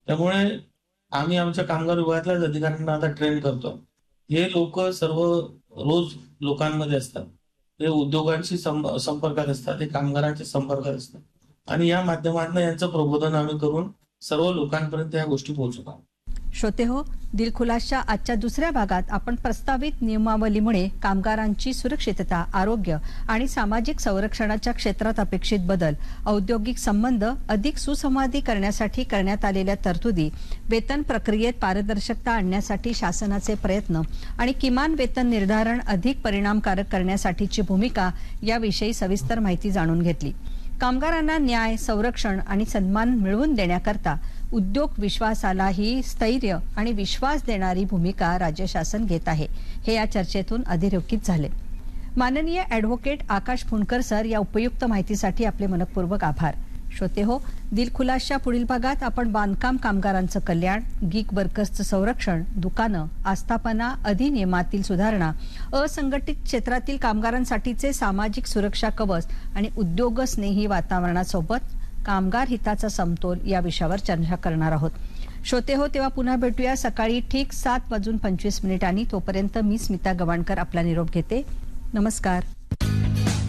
त्यामुळे आम्ही आमच्या कामगार विभागातल्याच अधिकाऱ्यांना आता ट्रेन करतो. हे लोक सर्व रोज लोकांमध्ये असतात, ते उद्योगांशी संपर्कात असतात, ते कामगारांच्या संपर्कात असतात आणि या माध्यमातून यांचं प्रबोधन आम्ही करून सर्व लोकांपर्यंत या गोष्टी पोहोचवतो. श्रोते हो, दिलखुलासच्या आजच्या दुसऱ्या भागात आपण प्रस्तावित नियमावलीमुळे कामगारांची सुरक्षितता, आरोग्य आणि सामाजिक संरक्षणाच्या क्षेत्रात अपेक्षित बदल, औद्योगिक संबंध अधिक सुसंवादी करण्यासाठी करण्यात आलेल्या तरतुदी, वेतन प्रक्रियेत पारदर्शकता आणण्यासाठी शासनाचे प्रयत्न आणि किमान वेतन निर्धारण अधिक परिणामकारक करण्यासाठीची भूमिका याविषयी सविस्तर माहिती जाणून घेतली. कामगारांना न्याय, संरक्षण आणि सन्मान मिळवून देण्याकरता उद्योग विश्वासालाही स्थैर्य आणि विश्वास देणारी भूमिका राज्य शासन घेत आहे, हे या चर्चेतून अधोरेखित झाले. माननीय ॲडव्होकेट आकाश फुंडकर सर, या उपयुक्त माहितीसाठी आपले मनपूर्वक आभार. श्रोते हो, दिलखुलासच्या पुढील भागात आपण बांधकाम कामगारांचं कल्याण, गिग वर्कर्सचं संरक्षण, दुकानं, आस्थापना अधिनियमातील सुधारणा, असंघटित क्षेत्रातील कामगारांसाठीचे सामाजिक सुरक्षा कवच आणि उद्योगस्नेही वातावरणासोबत कामगार हिताचा समतोल या विषयावर चर्चा करणार आहोत. श्रोते हो, तेव्हा पुन्हा भेटूया सकाळी ठीक 7:25 तोपर्यंत मी स्मिता गवाणकर आपला निरोप घेते. नमस्कार.